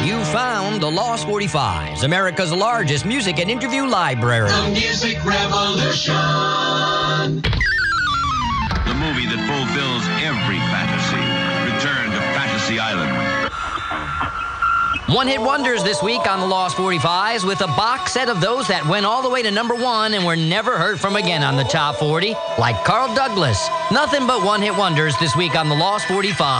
You found the Lost 45s, America's largest music and interview library. The Music Revolution. The movie that fulfills every fantasy. Return to Fantasy Island. One-hit wonders this week on the Lost 45s with a box set of those that went all the way to number one and were never heard from again on the top 40, like Carl Douglas. Nothing but one-hit wonders this week on the Lost 45.